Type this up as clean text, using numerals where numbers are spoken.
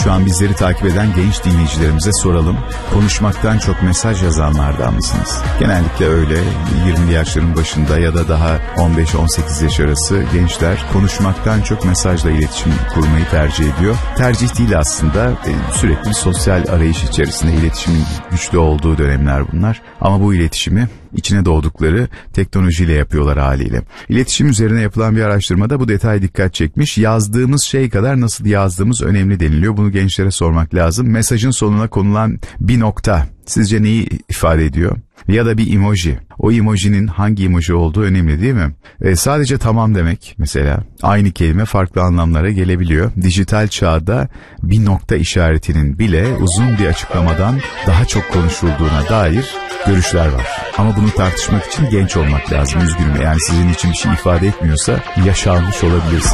Şu an bizleri takip eden genç dinleyicilerimize soralım. Konuşmaktan çok mesaj yazanlardan mısınız? Genellikle öyle. 20'li yaşların başında ya da daha 15-18 yaş arası gençler konuşmaktan çok mesajla iletişim kurmayı tercih ediyor. Tercih değil aslında. Sürekli sosyal arayış içerisinde iletişimin güçlü olduğu dönemler bunlar. Ama bu iletişimi içine doğdukları teknolojiyle yapıyorlar haliyle. İletişim üzerine yapılan bir araştırmada bu detay dikkat çekmiş. Yazdığımız şey kadar nasıl yazdığımız önemli deniliyor. Bunu gençlere sormak lazım. Mesajın sonuna konulan bir nokta sizce neyi ifade ediyor? Ya da bir emoji. O emojinin hangi emoji olduğu önemli değil mi? Sadece tamam demek mesela. Aynı kelime farklı anlamlara gelebiliyor. Dijital çağda bir nokta işaretinin bile uzun bir açıklamadan daha çok konuşulduğuna dair görüşler var. Ama bunu tartışmak için genç olmak lazım. Üzgünüm. Yani sizin için bir şey ifade etmiyorsa yaşanmış olabilirsiniz.